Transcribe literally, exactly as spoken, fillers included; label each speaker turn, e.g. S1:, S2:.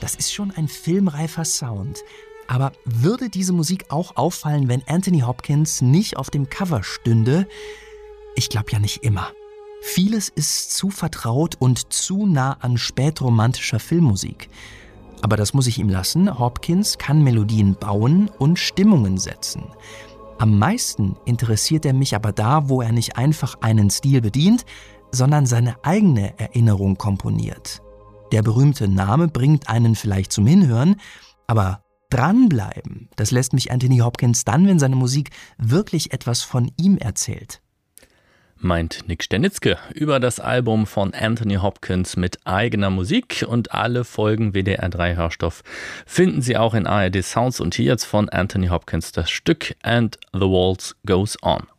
S1: Das ist schon ein filmreifer Sound. Aber würde diese Musik auch auffallen, wenn Anthony Hopkins nicht auf dem Cover stünde? Ich glaube ja nicht immer. Vieles ist zu vertraut und zu nah an spätromantischer Filmmusik. Aber das muss ich ihm lassen. Hopkins kann Melodien bauen und Stimmungen setzen. Am meisten interessiert er mich aber da, wo er nicht einfach einen Stil bedient, sondern seine eigene Erinnerung komponiert. Der berühmte Name bringt einen vielleicht zum Hinhören, aber dranbleiben, das lässt mich Anthony Hopkins dann, wenn seine Musik wirklich etwas von ihm erzählt.
S2: Meint Nick Sternitzke über das Album von Anthony Hopkins mit eigener Musik, und alle Folgen W D R drei Hörstoff finden Sie auch in A R D Sounds, und hier jetzt von Anthony Hopkins das Stück And the Waltz Goes On.